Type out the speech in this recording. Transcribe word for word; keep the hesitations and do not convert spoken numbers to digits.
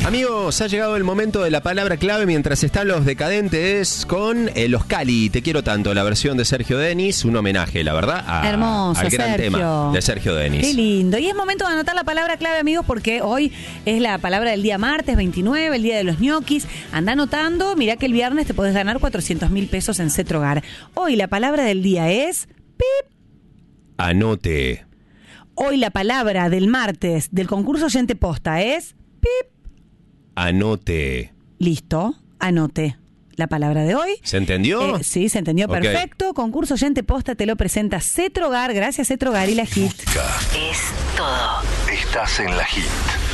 Amigos, ha llegado el momento de la palabra clave mientras están los decadentes con eh, los Cali. Te quiero tanto, la versión de Sergio Denis, un homenaje, la verdad, a, Hermoso, al gran Sergio. tema de Sergio Denis. Qué lindo. Y es momento de anotar la palabra clave, amigos, porque hoy es la palabra del día martes veintinueve, el día de los ñoquis. Anda anotando, mirá que el viernes te podés ganar cuatrocientos mil pesos en Cetrogar. Hoy la palabra del día es pip. Anote. Hoy la palabra del martes del concurso Oyente Posta es pip. Anote. Listo, anote. La palabra de hoy. ¿Se entendió? Eh, sí, se entendió. Okay. Perfecto. Concurso Oyente Posta te lo presenta Cetrogar. Gracias, Cetrogar y la Hit. Es todo. Estás en la Hit.